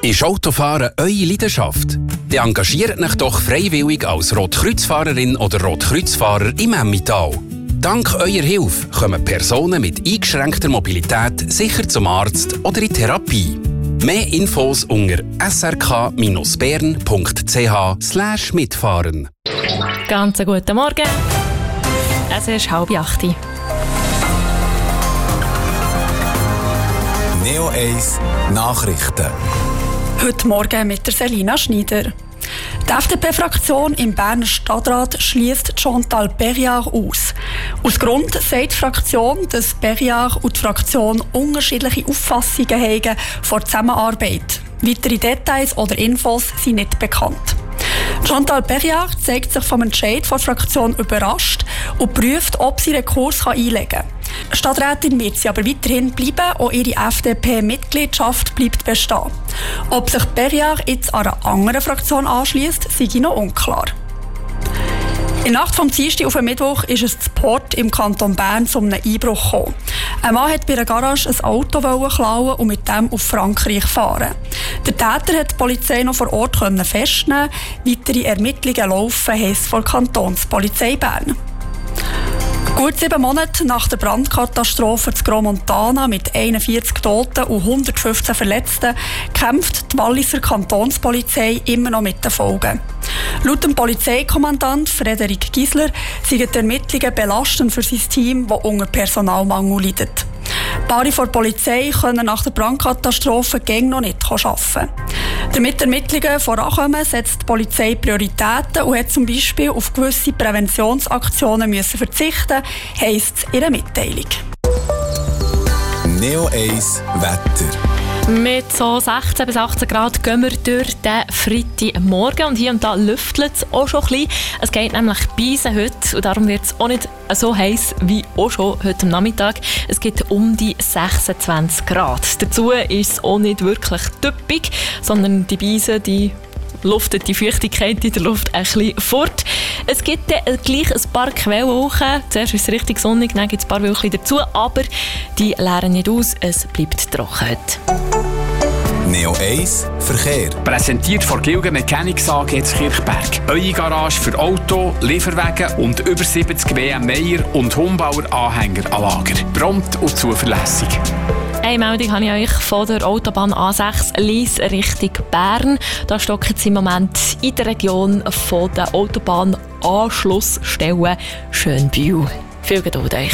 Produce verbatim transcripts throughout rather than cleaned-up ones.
Ist Autofahren eure Leidenschaft? Dann engagiert euch doch freiwillig als Rotkreuzfahrerin oder Rotkreuzfahrer im Emmental. Dank eurer Hilfe kommen Personen mit eingeschränkter Mobilität sicher zum Arzt oder in Therapie. Mehr Infos unter s r k dash bern punkt c h slash mitfahren. Ganz einen guten Morgen. Es ist halb acht. Neo eins Nachrichten. Heute Morgen mit der Selina Schneider. Die F D P-Fraktion im Berner Stadtrat schliesst Chantal Perriard aus. Aus Grund sagt die Fraktion, dass Perriard und die Fraktion unterschiedliche Auffassungen haben vor der Zusammenarbeit. Weitere Details oder Infos sind nicht bekannt. Chantal Perriard zeigt sich vom Entscheid der Fraktion überrascht und prüft, ob sie Rekurs einlegen kann. Stadträtin wird sie aber weiterhin bleiben, auch ihre F D P-Mitgliedschaft bleibt bestehen. Ob sich Perriard jetzt an einer anderen Fraktion anschliesst, sei noch unklar. In der Nacht vom Dienstag auf den Mittwoch ist es zu Port im Kanton Bern zu einem Einbruch gekommen. Ein Mann wollte bei einer Garage ein Auto klauen und mit dem auf Frankreich fahren. Der Täter hat die Polizei noch vor Ort festnehmen. Weitere Ermittlungen laufen, heisst vor der Kantonspolizei Bern. Gut sieben Monate nach der Brandkatastrophe zu Gromontana mit einundvierzig Toten und hundertfünfzehn Verletzten kämpft die Walliser Kantonspolizei immer noch mit den Folgen. Laut dem Polizeikommandant Frederik Gisler sind die Ermittlungen belastend für sein Team, das unter Personalmangel leidet. Paare von der Polizei können nach der Brandkatastrophe gäng noch nicht arbeiten. Damit die Ermittlungen vorankommen, setzt die Polizei Prioritäten und hat zum Beispiel auf gewisse Präventionsaktionen müssen verzichten, heisst es in einer Mitteilung. Neo eins Wetter. Mit so sechzehn bis achtzehn Grad gehen wir durch den Freitagmorgen und hier und da lüftelt es auch schon ein bisschen. Es geht nämlich beisen heute und darum wird es auch nicht so heiß wie auch schon heute am Nachmittag. Es geht um die sechsundzwanzig Grad. Dazu ist es auch nicht wirklich typisch, sondern die Beisen, die luftet die Feuchtigkeit in der Luft ein bisschen fort. Es gibt dann gleich ein paar Quellwolken. Zuerst ist es richtig sonnig, dann gibt es ein paar Wölkchen dazu, aber die leeren nicht aus, es bleibt trocken heute. Neo eins Verkehr. Präsentiert von Gilge Mechanics A G zu Kirchberg. Eure Garage für Auto, Lieferwagen und über siebzig B M Meyer und Humbauer Anhänger an Lager. Prompt und zuverlässig. Eine Meldung habe ich euch von der Autobahn A sechs Lies Richtung Bern. Da stockt es im Moment in der Region von der Autobahnanschlussstelle Schönbühl. Viel Geduld euch.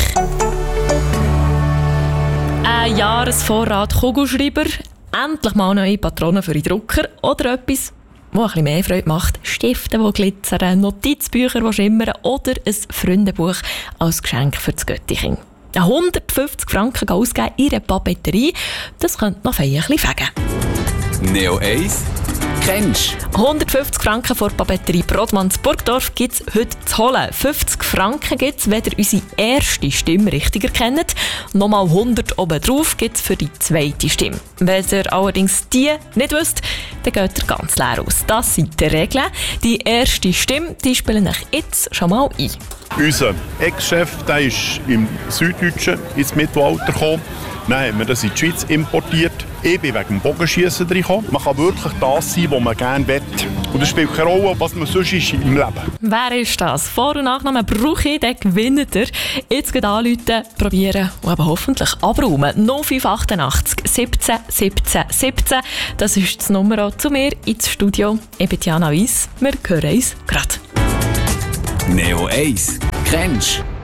Ein Jahresvorrat Kugelschreiber, endlich mal neue Patronen für die Drucker oder etwas, was ein bisschen mehr Freude macht. Stifte, die glitzern, Notizbücher, die schimmern oder ein Freundebuch als Geschenk für das Göttichen. hundertfünfzig Franken ausgeben in einer Papeterie, das könnte noch ein bisschen fegen. Neo eins kennst. hundertfünfzig Franken vor der Papeterie Brodmanns Burgdorf gibt es heute zu holen. fünfzig Franken gibt es, wenn ihr unsere erste Stimme richtig erkennt. Nochmal hundert obendrauf gibt es für die zweite Stimme. Wenn ihr allerdings die nicht wisst, dann geht ihr ganz leer aus. Das sind die Regeln. Die erste Stimme, die spielen euch jetzt schon mal ein. Unser Ex-Chef, der ist im Süddeutschen ins Mittelalter gekommen. Dann haben wir das in die Schweiz importiert. Ich bin wegen dem Bogenschiessen reingekommen. Man kann wirklich das sein, was man gerne will. Und es spielt keine Rolle, was man sonst ist im Leben. Wer ist das? Vor- und Nachnamen brauche ich, den gewinnt ihr. Jetzt geht anrufen, probieren und eben hoffentlich abräumen. null fünf achtundachtzig siebzehn siebzehn siebzehn. Das ist das Nummer zu mir ins Studio. Ich bin Jana Weiss. Wir hören uns gerade. Neo eins kennst.